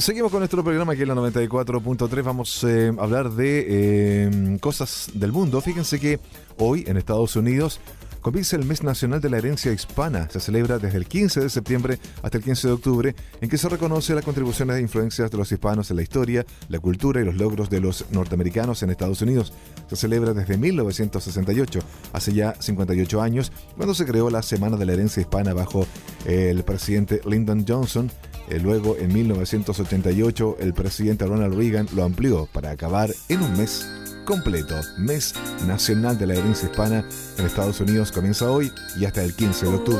Seguimos con nuestro programa aquí en la 94.3. Vamos a hablar de cosas del mundo. Fíjense que hoy en Estados Unidos comienza el Mes Nacional de la Herencia Hispana. Se celebra desde el 15 de septiembre hasta el 15 de octubre, en que se reconoce las contribuciones e influencias de los hispanos en la historia, la cultura y los logros de los norteamericanos en Estados Unidos. Se celebra desde 1968, hace ya 58 años, cuando se creó la Semana de la Herencia Hispana bajo el presidente Lyndon Johnson. Luego, en 1988, el presidente Ronald Reagan lo amplió para acabar en un mes completo. Mes Nacional de la Herencia Hispana en Estados Unidos comienza hoy y hasta el 15 de octubre.